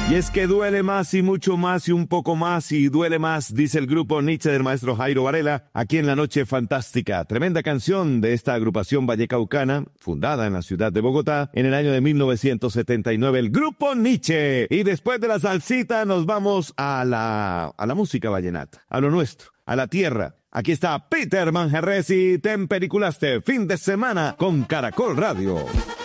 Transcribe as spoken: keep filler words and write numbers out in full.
Y es que duele más y mucho más y un poco más y duele más, dice el grupo Nietzsche del maestro Jairo Varela, aquí en La Noche Fantástica. Tremenda canción de esta agrupación vallecaucana, fundada en la ciudad de Bogotá en el año de mil novecientos setenta y nueve, el grupo Nietzsche. Y después de la salsita nos vamos a la, a la música vallenata, a lo nuestro, a la tierra. Aquí está Peter Manjarres y Te Empericulaste, fin de semana con Caracol Radio.